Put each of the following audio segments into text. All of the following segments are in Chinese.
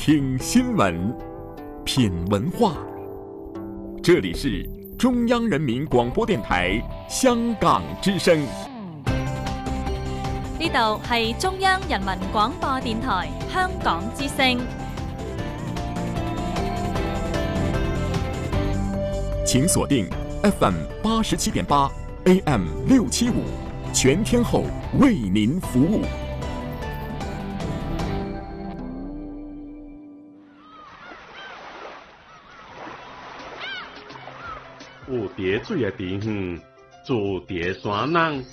听新闻，品文化。这里是中央人民广播電台香港之聲。 呢度係中央人民廣播電台香港之聲。 請鎖定 FM 87.8 AM 675，全天候為您服務。 有蝶水的地方，住蝶山人。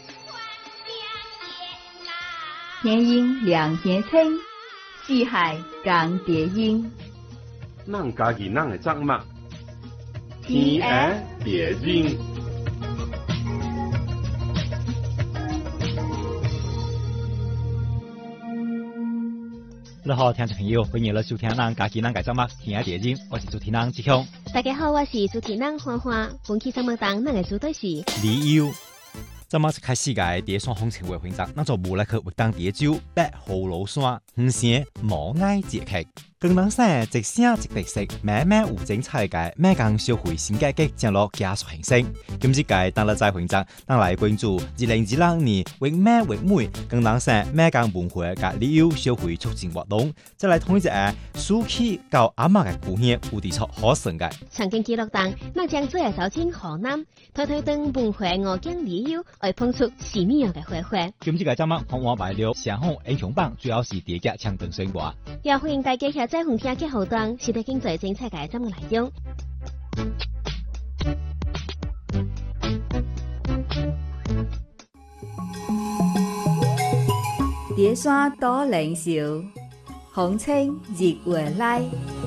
天鹰兩天青，四海共蝶音。 咱家己咱的作物，天涯蝶音。 你好，聽眾朋友，歡迎嚟收聽咱家己咱嘅節目《天涯蝶音》，我是主持人志強。 大家好，我是主持人歡歡。本期節目當咱嘅主題是旅遊。節目一開始嘅蝶山風情會分析，咱就無來去活動蝶洲、北葫蘆山、五線無礙節氣。廣東省一省一特色，慢慢有精彩嘅每港消費新改革將落加速形成。今次嘅當日再分析，咱來關注2026年為咩為每廣東省每港文化嘅旅遊消費促進活動，再來統一個暑期到阿媽嘅古縣有啲出可算嘅。 長經記錄檔，咱將做嚟走進河南，推動文化外景旅遊，來捧出奇妙嘅花花。 今次嘅節目向我擺了上紅英雄榜，主要是第一個搶登選拔。 也歡迎大家下載紅聽嘅後段，是得經最精彩嘅節目內容。 蝶山多靈秀，風情日月來。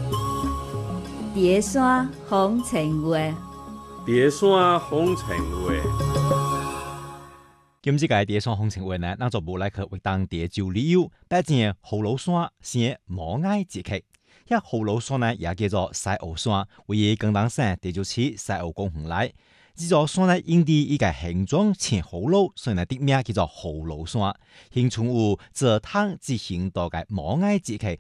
蝶山風情會， 蝶山風情會。 今次嘅蝶山風情會呢，咱就無來去活動蝶洲旅遊，畢竟葫蘆山是無礙節氣。一葫蘆山呢，也叫做西澳山，位於廣東省蝶洲市西澳公園內。呢座山呢，因地依個形狀像葫蘆，所以呢，得名叫做葫蘆山。現存有蔗糖之行道嘅無礙節氣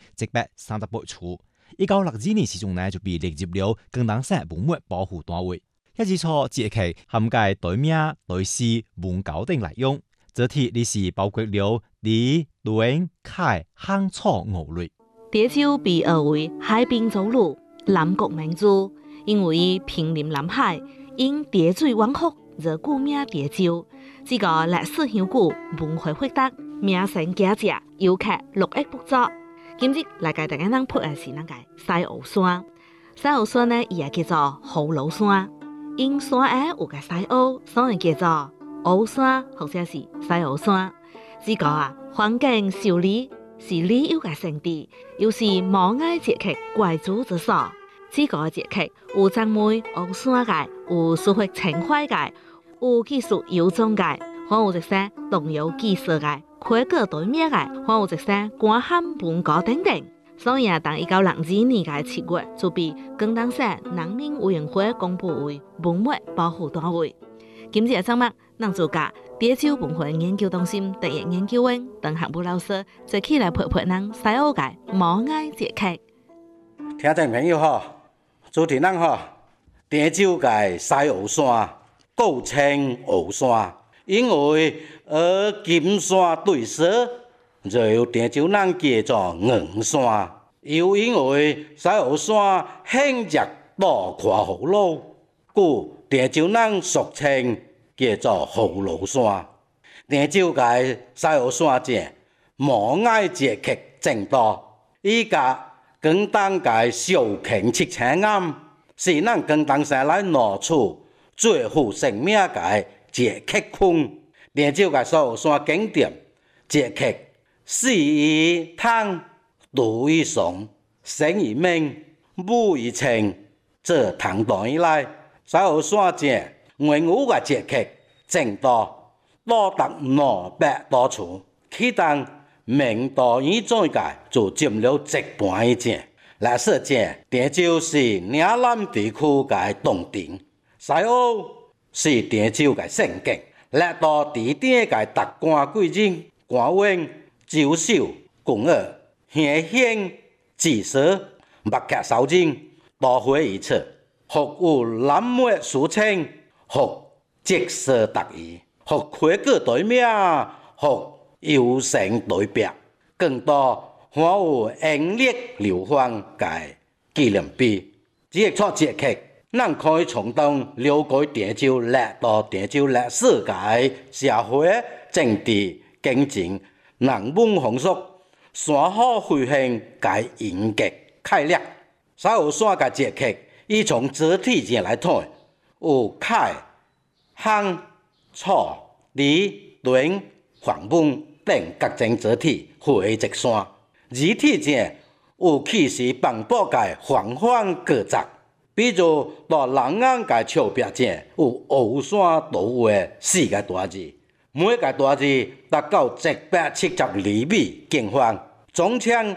138處。1962年時鐘呢，就被列入了廣東省文物保護單位。一支錯節氣涵蓋對名、對詩、文教等內容，這題歷史包括了李、倫、楷、漢、楚5類。 蝶洲被譽為海濱走路、南國明珠，因為瀕臨南海，因蝶水彎曲而故名蝶洲。這個歷史悠久、文化複雜、名聲佳績，遊客絡繹不絕。今日來給大家人拍的是那個西澳山。西澳山呢，也叫做葫蘆山。因山下有個西澳，所以叫做澳山或者是西澳山。這個環境秀麗，是旅遊嘅勝地，又是無礙節氣貴族之所。這個節氣有讚美澳山嘅，有抒發情懷嘅，有技術優壯嘅，還有一些動搖技術嘅，開國對名嘅，還有一些官漢文教等等。所以當1962年嘅7月，就被廣東省人民委員會公布為文物保護單位。今日嘅節目，咱就甲蝶洲文化研究中心特約研究員鄧學武老師，一起來陪陪咱西澳嘅無礙節氣。 聽眾朋友好，主持人好，蝶洲嘅西澳山，古稱澳山，因為金山對色。就有蝶洲人叫做銀山，又因為西澳山興着多塊葫蘆，故蝶洲人俗稱叫做葫蘆山。蝶洲嘅西澳山節無礙節氣正多，依家廣東嘅小慶七千暗，是咱廣東省來拿出最負盛名嘅節氣區。蝶洲嘅西澳山景點節氣。詩與湯，讀與誦，聲與明，武與情，這唐代以來，西澳山節文武嘅節氣正多，多達200多處。其中明代以前嘅就佔了一半以上。歷史節蝶洲是嶺南地區嘅重點，西澳是蝶洲嘅勝景，歷到地點嘅達官貴人、官員。招秀、共學、獻獻、 至少目劇手證，多會一次，學有南末俗稱，學即色特異，學規矩對名，學有成對白，更多還有英烈流芳嘅紀念碑。只係錯節劇，咱可以從中了解潮州歷到潮州歷史嘅社會、政治、經濟、人文風俗、山河飛行嘅嚴格概略。西湖山嘅節劇，以從肢體上來睇，有楷、漢、楚、李、敦、黃文等各種肢體匯一山。字體上有氣勢磅礴嘅方方各雜，比如到人眼嘅峭壁上有湖山島畫4個大字，每個大字達到172米見方，總長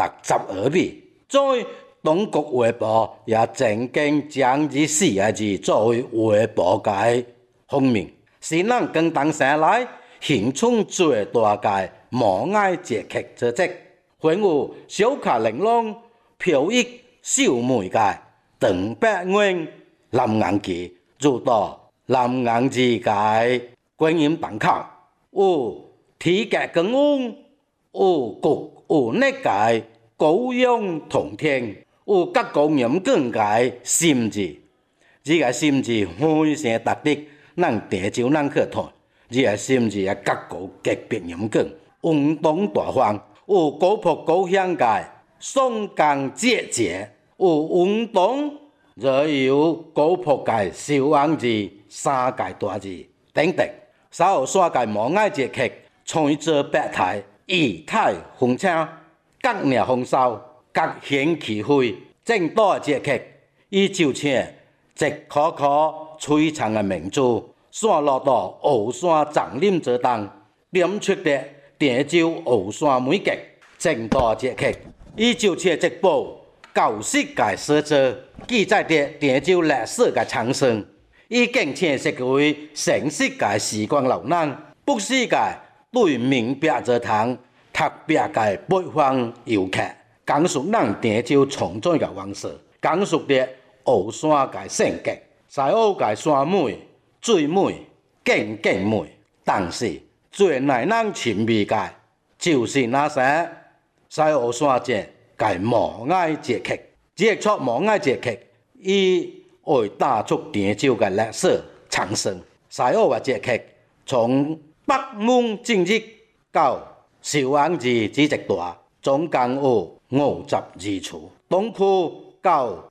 62米。在中國畫報也曾經將這4個字作為畫報嘅封面，是咱廣東省內形象最大嘅無礙節劇之一。還有小卡玲瑯、飄逸秀美嘅鄧伯阮南陽記，入到南陽寺嘅觀音堂口，有體格更旺，有國有力嘅高陽通天，有各國人更嘅心字。這個心字非常特別，咱潮州人去睇，這個心字係各國級別人更運動大方。有高坡高鄉嘅雙江節節，有運動，又有高坡嘅小王字、3個大字等等。西湖山嘅無礙節劇，創作百態，儀態風清，各領風騷，各顯其非。正道節劇，伊就像一顆顆璀璨嘅明珠，散落到湖山叢林之中，點出的潮州湖山美景。正道節劇，伊就像一部舊式嘅書冊，記載着潮州歷史嘅長盛。伊更像是為城市嘅時光流浪，不是嘅對明白之堂特別嘅北方遊客，講述咱潮州創作嘅往事，講述着湖山嘅性格，西湖嘅山美、水美、景美，但是最耐人尋味嘅，就是那些西湖山節嘅無礙節劇。這出無礙節劇，伊會打出潮州嘅歷史長盛。西湖嘅節劇，從北門正日到小王寺這一段，總共有52處，東區到